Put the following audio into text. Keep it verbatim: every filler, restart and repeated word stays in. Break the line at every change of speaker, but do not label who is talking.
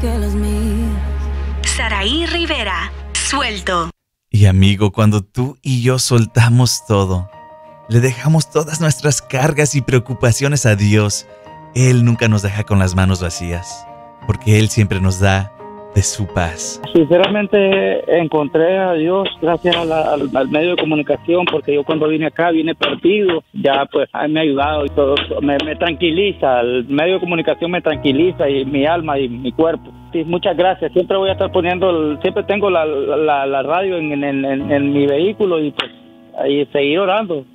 que las mías.
Saraí Rivera, Suelto.
Y amigo, cuando tú y yo soltamos todo, le dejamos todas nuestras cargas y preocupaciones a Dios, Él nunca nos deja con las manos vacías, porque Él siempre nos da de su paz.
Sinceramente encontré a Dios gracias a la, al, al medio de comunicación, porque yo cuando vine acá vine perdido, ya pues a me ha ayudado y todo, me, me tranquiliza, el medio de comunicación me tranquiliza y mi alma y mi cuerpo. Sí, muchas gracias, siempre voy a estar poniendo, el, siempre tengo la, la, la radio en, en, en, en mi vehículo y pues ahí seguir orando.